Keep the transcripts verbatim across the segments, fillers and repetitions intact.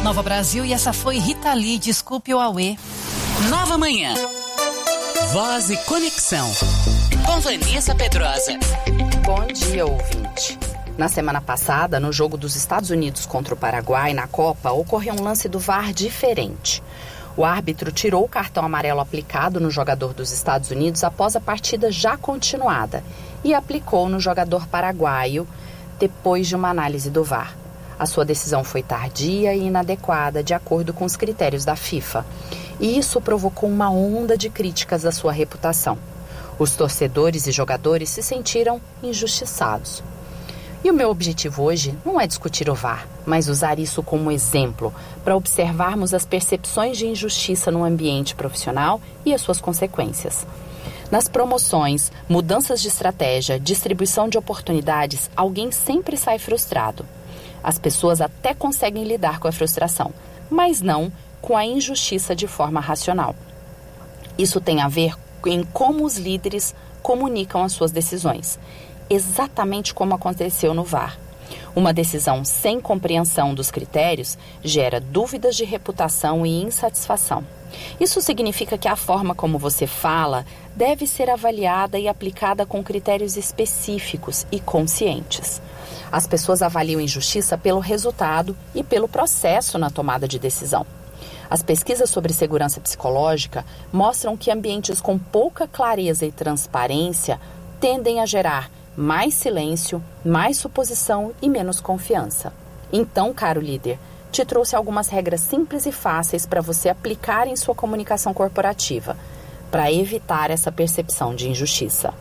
Nova Brasil, e essa foi Rita Lee, Desculpe o Auê. Nova Manhã. Voz e Conexão. Com Vanessa Pedrosa. Bom dia, ouvinte. Na semana passada, no jogo dos Estados Unidos contra o Paraguai na Copa, ocorreu um lance do V A R diferente. O árbitro tirou o cartão amarelo aplicado no jogador dos Estados Unidos após a partida já continuada e aplicou no jogador paraguaio depois de uma análise do V A R. A sua decisão foi tardia e inadequada, de acordo com os critérios da FIFA. E isso provocou uma onda de críticas à sua reputação. Os torcedores e jogadores se sentiram injustiçados. E o meu objetivo hoje não é discutir o V A R, mas usar isso como exemplo para observarmos as percepções de injustiça no ambiente profissional e as suas consequências. Nas promoções, mudanças de estratégia, distribuição de oportunidades, alguém sempre sai frustrado. As pessoas até conseguem lidar com a frustração, mas não com a injustiça de forma racional. Isso tem a ver em como os líderes comunicam as suas decisões, exatamente como aconteceu no V A R. Uma decisão sem compreensão dos critérios gera dúvidas de reputação e insatisfação. Isso significa que a forma como você fala deve ser avaliada e aplicada com critérios específicos e conscientes. As pessoas avaliam injustiça pelo resultado e pelo processo na tomada de decisão. As pesquisas sobre segurança psicológica mostram que ambientes com pouca clareza e transparência tendem a gerar mais silêncio, mais suposição e menos confiança. Então, caro líder, te trouxe algumas regras simples e fáceis para você aplicar em sua comunicação corporativa, para evitar essa percepção de injustiça.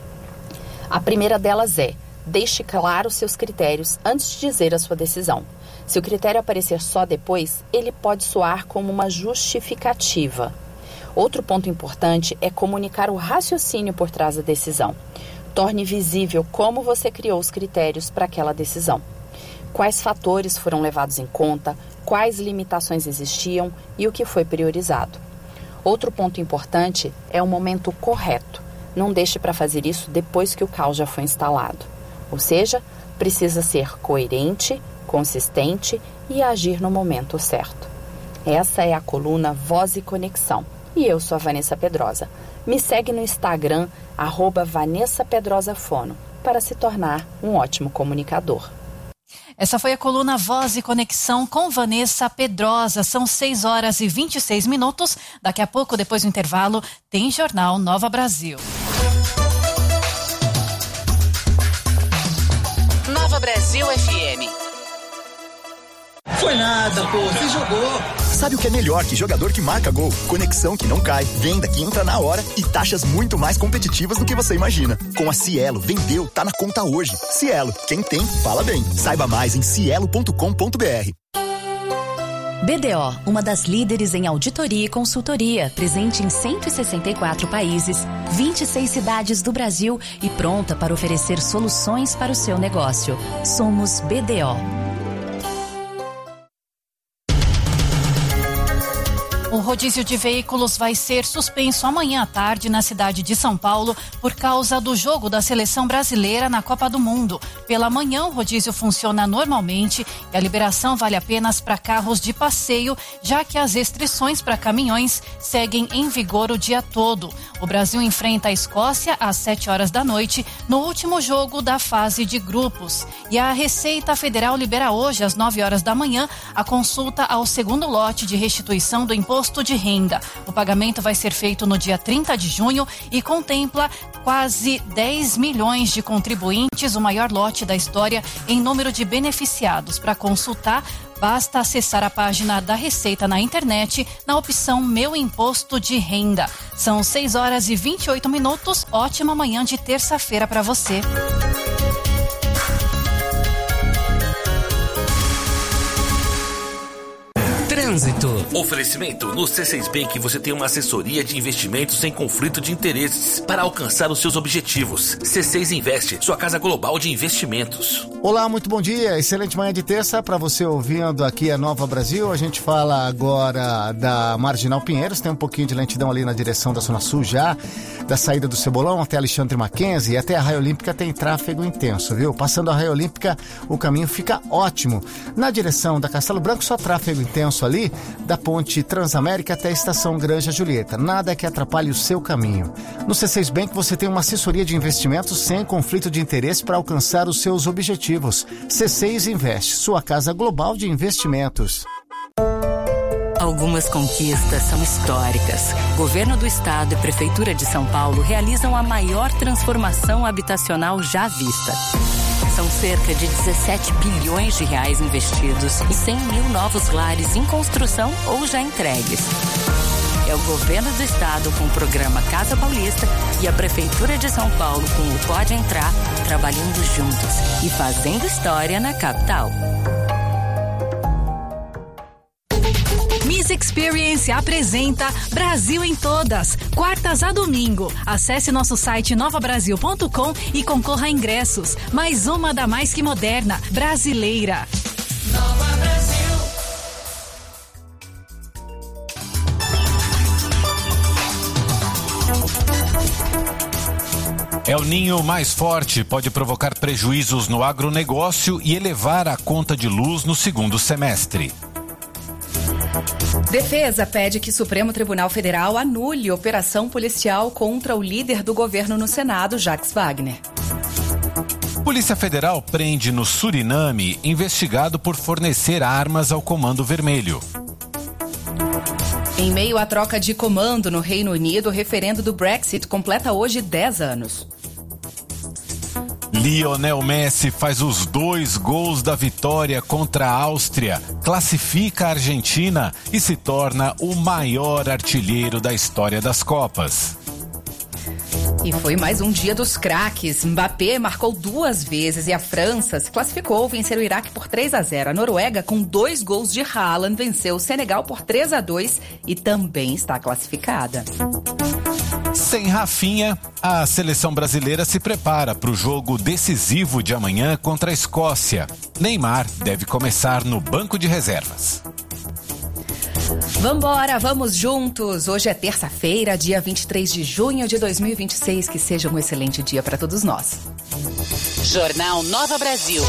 A primeira delas é: deixe claro os seus critérios antes de dizer a sua decisão. Se o critério aparecer só depois, ele pode soar como uma justificativa. Outro ponto importante é comunicar o raciocínio por trás da decisão. Torne visível como você criou os critérios para aquela decisão. Quais fatores foram levados em conta, quais limitações existiam e o que foi priorizado. Outro ponto importante é o momento correto. Não deixe para fazer isso depois que o caos já foi instalado. Ou seja, precisa ser coerente, consistente e agir no momento certo. Essa é a coluna Voz e Conexão. E eu sou a Vanessa Pedrosa. Me segue no Instagram, arroba Vanessa Pedrosa Fono, para se tornar um ótimo comunicador. Essa foi a coluna Voz e Conexão com Vanessa Pedrosa. São seis horas e vinte e seis minutos. Daqui a pouco, depois do intervalo, tem Jornal Nova Brasil. Nova Brasil F M. Foi nada, pô, você jogou. Sabe o que é melhor que jogador que marca gol? Conexão que não cai, venda que entra na hora e taxas muito mais competitivas do que você imagina. Com a Cielo, vendeu, tá na conta hoje. Cielo, quem tem, fala bem. Saiba mais em cielo ponto com ponto br. B D O, uma das líderes em auditoria e consultoria, presente em cento e sessenta e quatro países, vinte e seis cidades do Brasil e pronta para oferecer soluções para o seu negócio. Somos B D O. O rodízio de veículos vai ser suspenso amanhã à tarde na cidade de São Paulo por causa do jogo da seleção brasileira na Copa do Mundo. Pela manhã, o rodízio funciona normalmente e a liberação vale apenas para carros de passeio, já que as restrições para caminhões seguem em vigor o dia todo. O Brasil enfrenta a Escócia às sete horas da noite, no último jogo da fase de grupos. E a Receita Federal libera hoje, às nove horas da manhã, a consulta ao segundo lote de restituição do imposto de renda. O pagamento vai ser feito no dia trinta de junho e contempla quase dez milhões de contribuintes, o maior lote da história em número de beneficiados. Para consultar, basta acessar a página da Receita na internet, na opção Meu Imposto de Renda. São seis horas e vinte e oito minutos. Ótima manhã de terça-feira para você. Trânsito. Oferecimento: no C seis Bank você tem uma assessoria de investimentos sem conflito de interesses para alcançar os seus objetivos. C seis Investe, sua casa global de investimentos. Olá, muito bom dia. Excelente manhã de terça para você ouvindo aqui a Nova Brasil. A gente fala agora da Marginal Pinheiros. Tem um pouquinho de lentidão ali na direção da Zona Sul já. Da saída do Cebolão até Alexandre Mackenzie e até a Raia Olímpica tem tráfego intenso, viu? Passando a Raia Olímpica, o caminho fica ótimo. Na direção da Castelo Branco, só tráfego intenso ali, da ponte Transamérica até a estação Granja Julieta. Nada que atrapalhe o seu caminho. No C seis Bank você tem uma assessoria de investimentos sem conflito de interesse para alcançar os seus objetivos. C seis Investe, sua casa global de investimentos. Algumas conquistas são históricas. Governo do Estado e Prefeitura de São Paulo realizam a maior transformação habitacional já vista. São cerca de dezessete bilhões de reais investidos e cem mil novos lares em construção ou já entregues. É o Governo do Estado com o programa Casa Paulista e a Prefeitura de São Paulo com o Pode Entrar, trabalhando juntos e fazendo história na capital. Miss Experience apresenta Brasil em Todas, quartas a domingo. Acesse nosso site nova brasil ponto com e concorra a ingressos. Mais uma da mais que moderna, brasileira. Nova Brasil. El Ninho mais forte pode provocar prejuízos no agronegócio e elevar a conta de luz no segundo semestre. Defesa pede que Supremo Tribunal Federal anule operação policial contra o líder do governo no Senado, Jacques Wagner. Polícia Federal prende no Suriname investigado por fornecer armas ao Comando Vermelho. Em meio à troca de comando no Reino Unido, o referendo do Brexit completa hoje dez anos. Lionel Messi faz os dois gols da vitória contra a Áustria, classifica a Argentina e se torna o maior artilheiro da história das Copas. E foi mais um dia dos craques. Mbappé marcou duas vezes e a França se classificou, vencer o Iraque por três a zero. A Noruega, com dois gols de Haaland, venceu o Senegal por três a dois e também está classificada. Sem Rafinha, a seleção brasileira se prepara para o jogo decisivo de amanhã contra a Escócia. Neymar deve começar no banco de reservas. Vambora, vamos juntos! Hoje é terça-feira, dia vinte e três de junho de dois mil e vinte e seis. Que seja um excelente dia para todos nós. Jornal Nova Brasil.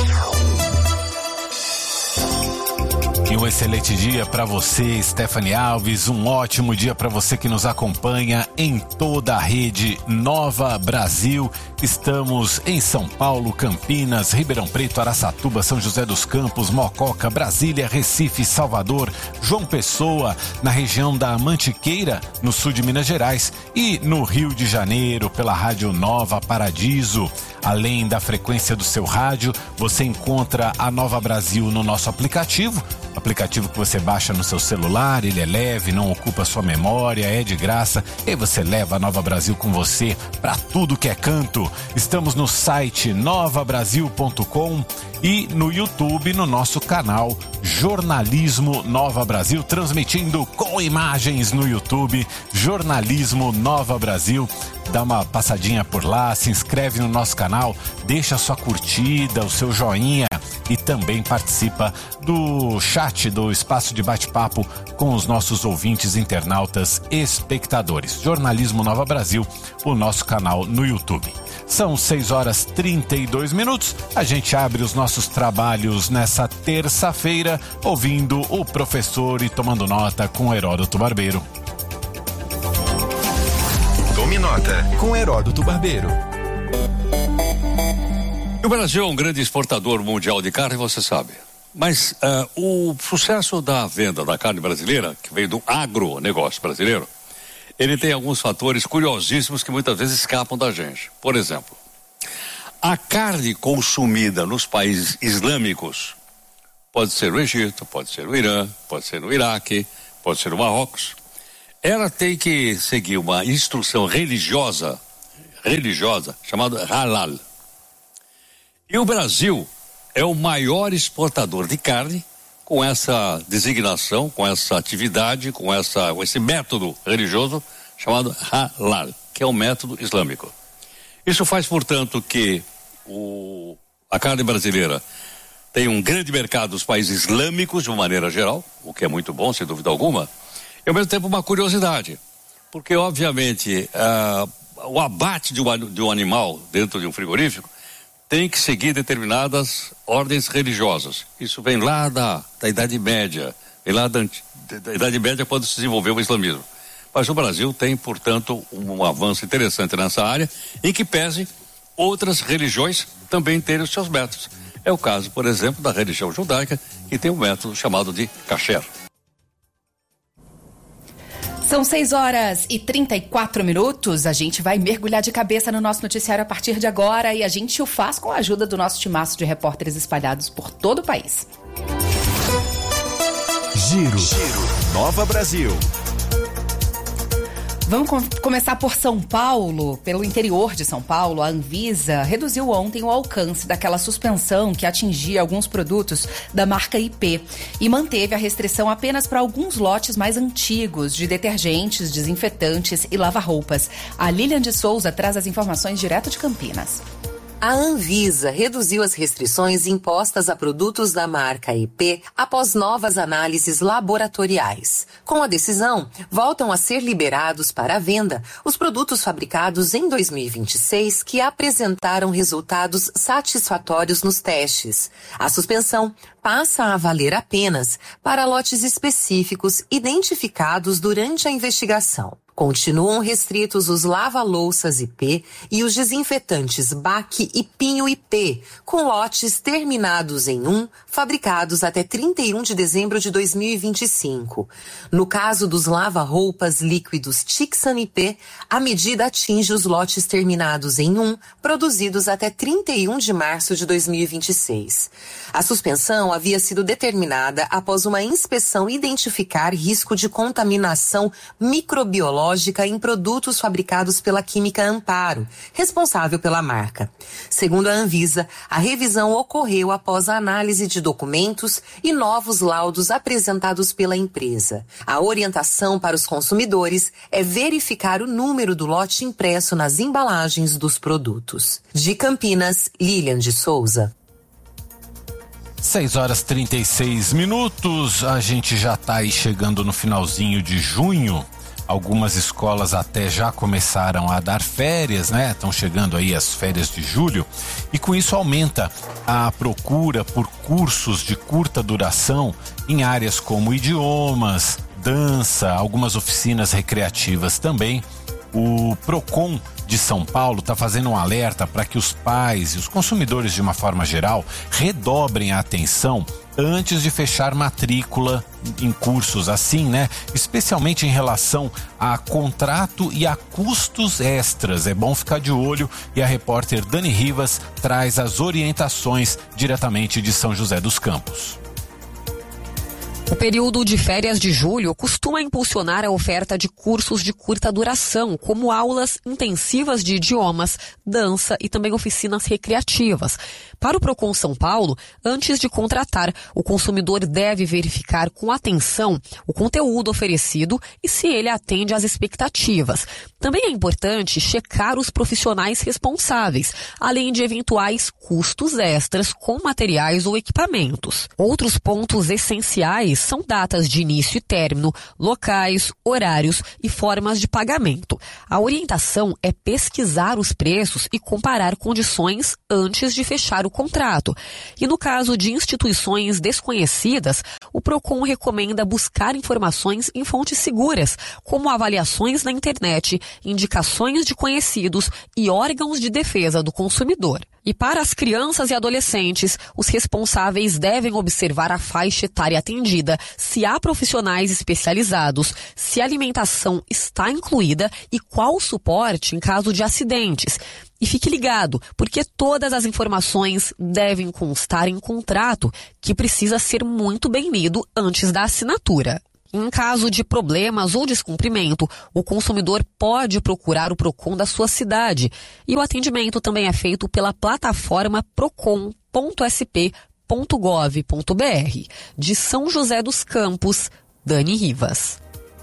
E um excelente dia para você, Stephanie Alves. Um ótimo dia para você que nos acompanha em toda a rede Nova Brasil. Estamos em São Paulo, Campinas, Ribeirão Preto, Araçatuba, São José dos Campos, Mococa, Brasília, Recife, Salvador, João Pessoa, na região da Mantiqueira, no sul de Minas Gerais, e no Rio de Janeiro, pela Rádio Nova Paradiso. Além da frequência do seu rádio, você encontra a Nova Brasil no nosso aplicativo. Aplicativo que você baixa no seu celular, ele é leve, não ocupa sua memória, é de graça e você leva a Nova Brasil com você para tudo que é canto. Estamos no site nova brasil ponto com e no YouTube, no nosso canal Jornalismo Nova Brasil, transmitindo com imagens no YouTube, Jornalismo Nova Brasil. Dá uma passadinha por lá, se inscreve no nosso canal, deixa a sua curtida, o seu joinha e também participa do chat, do espaço de bate-papo com os nossos ouvintes, internautas, espectadores. Jornalismo Nova Brasil, o nosso canal no YouTube. São seis horas e trinta e dois minutos. A gente abre os nossos trabalhos nessa terça-feira, ouvindo o professor e tomando nota com Heródoto Barbeiro. Tome nota com Heródoto Barbeiro. O Brasil é um grande exportador mundial de carne, você sabe. Mas uh, o sucesso da venda da carne brasileira, que veio do agronegócio brasileiro, ele tem alguns fatores curiosíssimos que muitas vezes escapam da gente. Por exemplo, a carne consumida nos países islâmicos, pode ser o Egito, pode ser o Irã, pode ser o Iraque, pode ser o Marrocos, ela tem que seguir uma instrução religiosa, religiosa, chamada halal. E o Brasil é o maior exportador de carne, com essa designação, com essa atividade, com, essa, com esse método religioso chamado halal, que é um método islâmico. Isso faz, portanto, que o, a carne brasileira tem um grande mercado dos países islâmicos de uma maneira geral, o que é muito bom, sem dúvida alguma, e ao mesmo tempo uma curiosidade, porque obviamente uh, o abate de um, de um animal dentro de um frigorífico tem que seguir determinadas ordens religiosas. Isso vem lá da, da Idade Média, vem lá da, da Idade Média quando se desenvolveu o islamismo. Mas o Brasil tem, portanto, um avanço interessante nessa área, em que pese outras religiões também terem os seus métodos. É o caso, por exemplo, da religião judaica, que tem um método chamado de kasher. São seis horas e trinta e quatro minutos. A gente vai mergulhar de cabeça no nosso noticiário a partir de agora e a gente o faz com a ajuda do nosso timaço de repórteres espalhados por todo o país. Giro. Giro. Nova Brasil. Vamos com- começar por São Paulo. Pelo interior de São Paulo, a Anvisa reduziu ontem o alcance daquela suspensão que atingia alguns produtos da marca I P e manteve a restrição apenas para alguns lotes mais antigos de detergentes, desinfetantes e lava-roupas. A Lilian de Souza traz as informações direto de Campinas. A Anvisa reduziu as restrições impostas a produtos da marca I P após novas análises laboratoriais. Com a decisão, voltam a ser liberados para a venda os produtos fabricados em dois mil e vinte e seis que apresentaram resultados satisfatórios nos testes. A suspensão passa a valer apenas para lotes específicos identificados durante a investigação. Continuam restritos os lava-louças I P e os desinfetantes B A C e Pinho I P, com lotes terminados em um, fabricados até trinta e um de dezembro de dois mil e vinte e cinco. No caso dos lava-roupas líquidos Tixan I P, a medida atinge os lotes terminados em um, produzidos até trinta e um de março de dois mil e vinte e seis. A suspensão havia sido determinada após uma inspeção identificar risco de contaminação microbiológica em produtos fabricados pela Química Amparo, responsável pela marca. Segundo a Anvisa, a revisão ocorreu após a análise de documentos e novos laudos apresentados pela empresa. A orientação para os consumidores é verificar o número do lote impresso nas embalagens dos produtos. De Campinas, Lilian de Souza. seis horas e trinta e seis minutos, a gente já está aí chegando no finalzinho de junho. Algumas escolas até já começaram a dar férias, né? Estão chegando aí as férias de julho e com isso aumenta a procura por cursos de curta duração em áreas como idiomas, dança, algumas oficinas recreativas também. O Procon de São Paulo está fazendo um alerta para que os pais e os consumidores de uma forma geral redobrem a atenção antes de fechar matrícula em cursos assim, né? Especialmente em relação a contrato e a custos extras. É bom ficar de olho e a repórter Dani Rivas traz as orientações diretamente de São José dos Campos. O período de férias de julho costuma impulsionar a oferta de cursos de curta duração, como aulas intensivas de idiomas, dança e também oficinas recreativas. Para o Procon São Paulo, antes de contratar, o consumidor deve verificar com atenção o conteúdo oferecido e se ele atende às expectativas. Também é importante checar os profissionais responsáveis, além de eventuais custos extras com materiais ou equipamentos. Outros pontos essenciais são datas de início e término, locais, horários e formas de pagamento. A orientação é pesquisar os preços e comparar condições antes de fechar o contrato. E no caso de instituições desconhecidas, o Procon recomenda buscar informações em fontes seguras, como avaliações na internet, indicações de conhecidos e órgãos de defesa do consumidor. E para as crianças e adolescentes, os responsáveis devem observar a faixa etária atendida, se há profissionais especializados, se a alimentação está incluída e qual o suporte em caso de acidentes. E fique ligado, porque todas as informações devem constar em contrato, que precisa ser muito bem lido antes da assinatura. Em caso de problemas ou descumprimento, o consumidor pode procurar o Procon da sua cidade. E o atendimento também é feito pela plataforma procon ponto s p ponto gov ponto br. De São José dos Campos, Dani Rivas.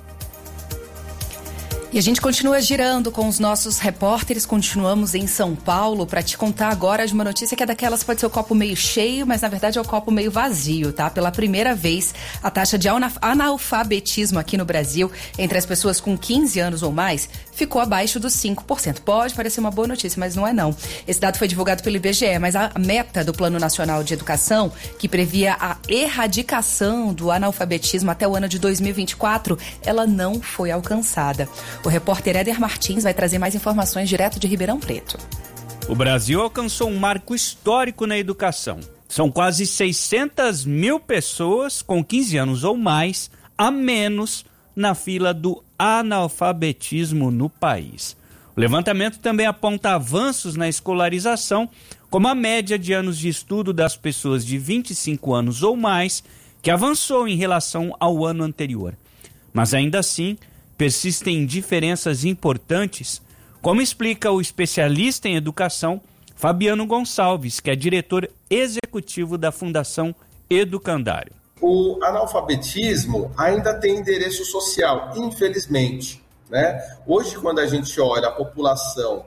E a gente continua girando com os nossos repórteres, continuamos em São Paulo para te contar agora de uma notícia que é daquelas, pode ser o copo meio cheio, mas na verdade é o copo meio vazio, tá? Pela primeira vez, a taxa de analfabetismo aqui no Brasil, entre as pessoas com quinze anos ou mais, ficou abaixo dos cinco por cento. Pode parecer uma boa notícia, mas não é não. Esse dado foi divulgado pelo I B G E, mas a meta do Plano Nacional de Educação, que previa a erradicação do analfabetismo até o ano de dois mil e vinte e quatro, ela não foi alcançada. O repórter Éder Martins vai trazer mais informações direto de Ribeirão Preto. O Brasil alcançou um marco histórico na educação. São quase seiscentas mil pessoas com quinze anos ou mais a menos na fila do analfabetismo no país. O levantamento também aponta avanços na escolarização, como a média de anos de estudo das pessoas de vinte e cinco anos ou mais, que avançou em relação ao ano anterior. Mas ainda assim, persistem diferenças importantes, como explica o especialista em educação Fabiano Gonçalves, que é diretor executivo da Fundação Educandário. O analfabetismo ainda tem endereço social, infelizmente, né? Hoje, quando a gente olha a população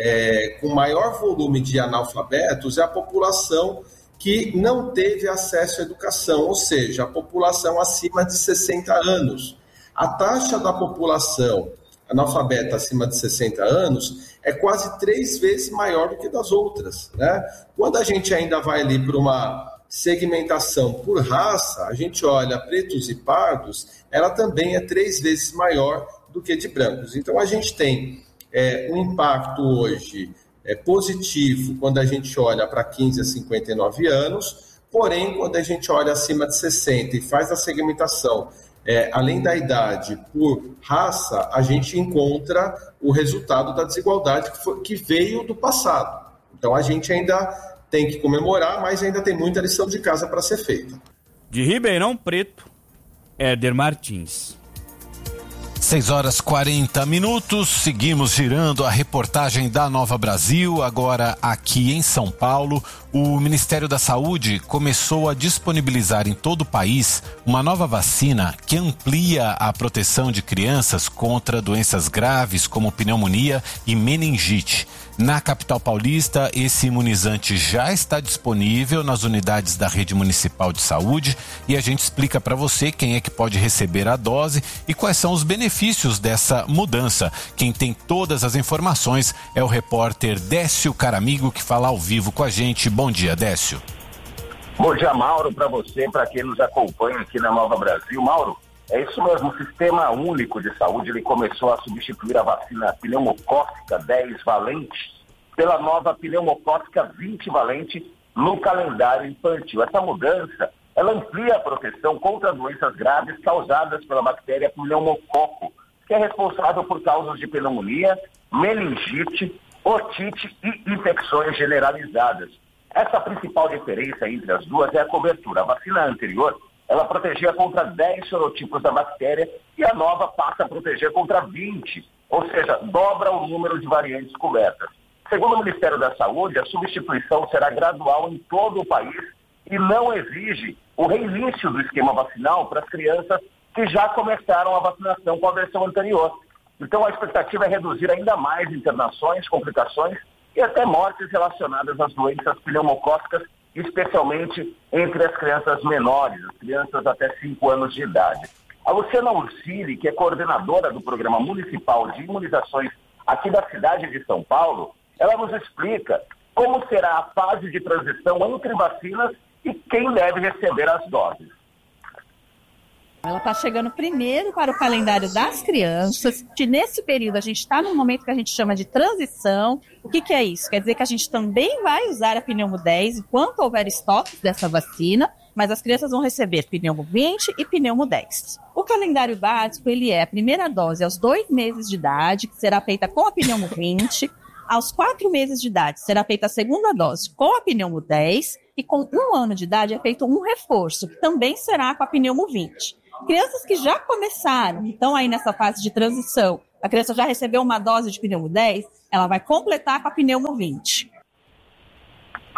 é, com maior volume de analfabetos, é a população que não teve acesso à educação, ou seja, a população acima de sessenta anos. A taxa da população analfabeta acima de sessenta anos é quase três vezes maior do que das outras, né? Quando a gente ainda vai ali para uma segmentação por raça, a gente olha pretos e pardos, ela também é três vezes maior do que de brancos. Então a gente tem é, um impacto hoje é, positivo quando a gente olha para quinze a cinquenta e nove anos, porém quando a gente olha acima de sessenta e faz a segmentação É, além da idade por raça, a gente encontra o resultado da desigualdade que, foi, que veio do passado. Então a gente ainda tem que comemorar, mas ainda tem muita lição de casa para ser feita. De Ribeirão Preto, Éder Martins. seis horas e quarenta minutos, seguimos girando a reportagem da Nova Brasil, agora aqui em São Paulo. O Ministério da Saúde começou a disponibilizar em todo o país uma nova vacina que amplia a proteção de crianças contra doenças graves como pneumonia e meningite. Na capital paulista, esse imunizante já está disponível nas unidades da rede municipal de saúde e a gente explica para você quem é que pode receber a dose e quais são os benefícios dessa mudança. Quem tem todas as informações é o repórter Décio Caramigo, que fala ao vivo com a gente. Bom dia, Décio. Bom dia, Mauro, para você, para quem nos acompanha aqui na Nova Brasil. Mauro, é isso mesmo, o Sistema Único de Saúde ele começou a substituir a vacina pneumocócica dez valente pela nova pneumocócica vinte valente no calendário infantil. Essa mudança, ela amplia a proteção contra doenças graves causadas pela bactéria pneumococo, que é responsável por causas de pneumonia, meningite, otite e infecções generalizadas. Essa principal diferença entre as duas é a cobertura. A vacina anterior, ela protegia contra dez sorotipos da bactéria e a nova passa a proteger contra vinte, ou seja, dobra o número de variantes cobertas. Segundo o Ministério da Saúde, a substituição será gradual em todo o país e não exige o reinício do esquema vacinal para as crianças que já começaram a vacinação com a versão anterior. Então a expectativa é reduzir ainda mais internações, complicações e até mortes relacionadas às doenças pneumocócicas, especialmente entre as crianças menores, as crianças até cinco anos de idade. A Luciana Ursili, que é coordenadora do Programa Municipal de Imunizações aqui da cidade de São Paulo, ela nos explica como será a fase de transição entre vacinas e quem deve receber as doses. Ela está chegando primeiro para o calendário das crianças, que nesse período a gente está num momento que a gente chama de transição. O que, que é isso? Quer dizer que a gente também vai usar a Pneumo dez enquanto houver estoques dessa vacina, mas as crianças vão receber Pneumo vinte e Pneumo dez. O calendário básico, ele é a primeira dose aos dois meses de idade, que será feita com a Pneumo vinte, aos quatro meses de idade será feita a segunda dose com a Pneumo dez e com um ano de idade é feito um reforço, que também será com a Pneumo vinte. Crianças que já começaram, então aí nessa fase de transição, a criança já recebeu uma dose de Pneumo dez, ela vai completar com a Pneumo vinte.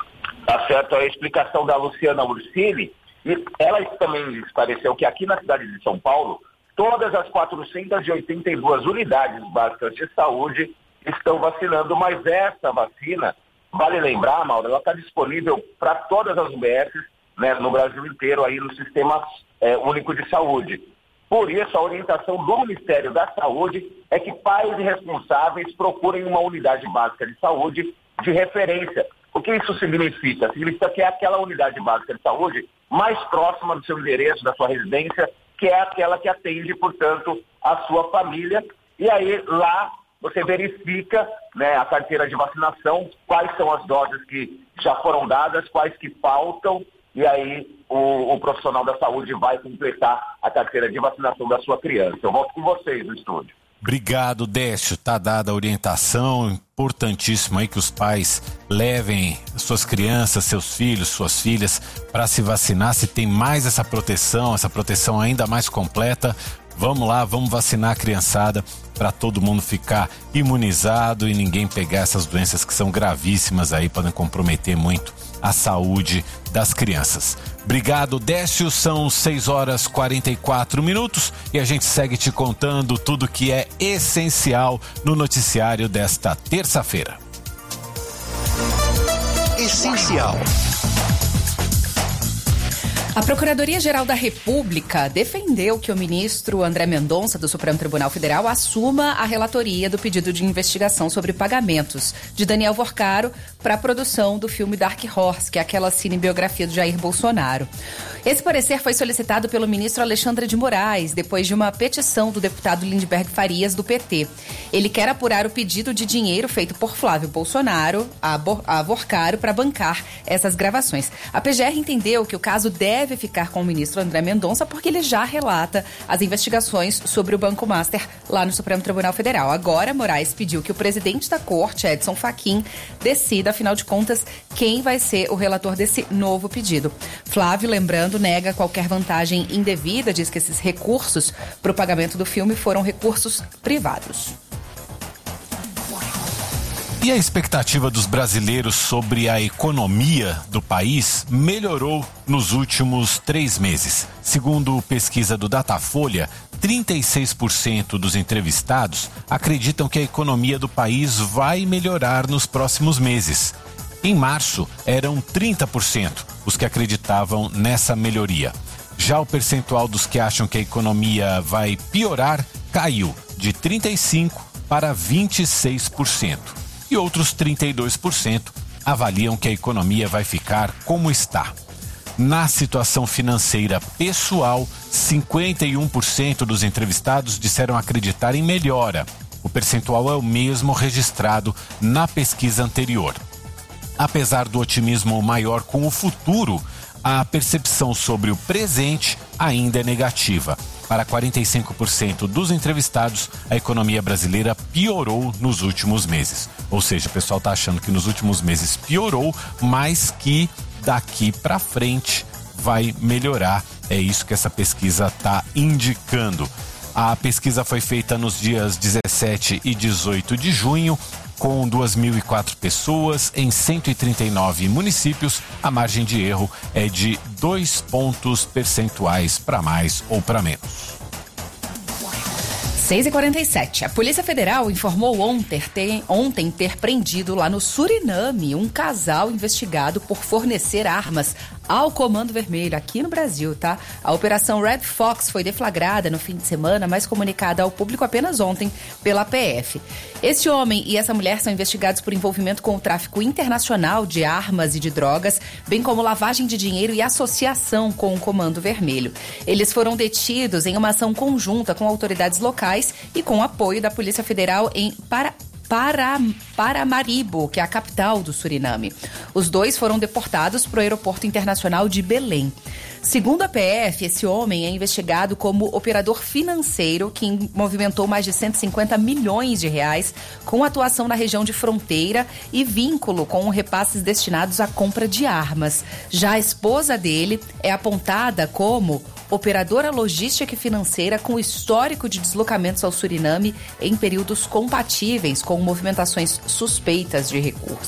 Tá certo, a explicação da Luciana Ursini, e ela também esclareceu que aqui na cidade de São Paulo, todas as quatrocentas e oitenta e duas unidades básicas de saúde estão vacinando, mas essa vacina, vale lembrar, Mauro, ela está disponível para todas as U B S, né, no Brasil inteiro, aí no Sistema é, Único de Saúde. Por isso, a orientação do Ministério da Saúde é que pais e responsáveis procurem uma unidade básica de saúde de referência. O que isso significa? Significa que é aquela unidade básica de saúde mais próxima do seu endereço, da sua residência, que é aquela que atende, portanto, a sua família. E aí, lá, você verifica, né, a carteira de vacinação, quais são as doses que já foram dadas, quais que faltam, e aí o, o profissional da saúde vai completar a carteira de vacinação da sua criança. Eu volto com vocês no estúdio. Obrigado, Décio. Tá dada a orientação, importantíssimo aí que os pais levem suas crianças, seus filhos, suas filhas para se vacinar. Se tem mais essa proteção, essa proteção ainda mais completa, vamos lá, vamos vacinar a criançada para todo mundo ficar imunizado e ninguém pegar essas doenças que são gravíssimas aí, podem comprometer muito a saúde das crianças. Obrigado, Décio. São seis horas e quarenta e quatro minutos e a gente segue te contando tudo que é essencial no noticiário desta terça-feira. Essencial. A Procuradoria-Geral da República defendeu que o ministro André Mendonça, do Supremo Tribunal Federal, assuma a relatoria do pedido de investigação sobre pagamentos de Daniel Vorcaro para a produção do filme Dark Horse, que é aquela cinebiografia do Jair Bolsonaro. Esse parecer foi solicitado pelo ministro Alexandre de Moraes, depois de uma petição do deputado Lindbergh Farias, do P T. Ele quer apurar o pedido de dinheiro feito por Flávio Bolsonaro a, Bo- a Vorcaro para bancar essas gravações. A P G R entendeu que o caso deve deve ficar com o ministro André Mendonça porque ele já relata as investigações sobre o Banco Master lá no Supremo Tribunal Federal. Agora, Moraes pediu que o presidente da corte, Edson Fachin, decida, afinal de contas, quem vai ser o relator desse novo pedido. Flávio, lembrando, nega qualquer vantagem indevida, diz que esses recursos para o pagamento do filme foram recursos privados. E a expectativa dos brasileiros sobre a economia do país melhorou nos últimos três meses. Segundo pesquisa do Datafolha, trinta e seis por cento dos entrevistados acreditam que a economia do país vai melhorar nos próximos meses. Em março, eram trinta por cento os que acreditavam nessa melhoria. Já o percentual dos que acham que a economia vai piorar caiu de trinta e cinco por cento para vinte e seis por cento. E outros trinta e dois por cento avaliam que a economia vai ficar como está. Na situação financeira pessoal, cinquenta e um por cento dos entrevistados disseram acreditar em melhora. O percentual é o mesmo registrado na pesquisa anterior. Apesar do otimismo maior com o futuro, a percepção sobre o presente ainda é negativa. Para quarenta e cinco por cento dos entrevistados, a economia brasileira piorou nos últimos meses. Ou seja, o pessoal está achando que nos últimos meses piorou, mas que daqui para frente vai melhorar. É isso que essa pesquisa está indicando. A pesquisa foi feita nos dias dezessete e dezoito de junho, com duas mil e quatro pessoas em cento e trinta e nove municípios. A margem de erro é de dois pontos percentuais para mais ou para menos. seis e quarenta e sete. A Polícia Federal informou ontem ter, ontem ter prendido lá no Suriname um casal investigado por fornecer armas ao Comando Vermelho aqui no Brasil, tá? A Operação Red Fox foi deflagrada no fim de semana, mas comunicada ao público apenas ontem pela P F. Esse homem e essa mulher são investigados por envolvimento com o tráfico internacional de armas e de drogas, bem como lavagem de dinheiro e associação com o Comando Vermelho. Eles foram detidos em uma ação conjunta com autoridades locais e com apoio da Polícia Federal em Para... Para, Paramaribo, que é a capital do Suriname. Os dois foram deportados para o Aeroporto Internacional de Belém. Segundo a P F, esse homem é investigado como operador financeiro que movimentou mais de cento e cinquenta milhões de reais com atuação na região de fronteira e vínculo com repasses destinados à compra de armas. Já a esposa dele é apontada como operadora logística e financeira com histórico de deslocamentos ao Suriname em períodos compatíveis com movimentações suspeitas de recursos.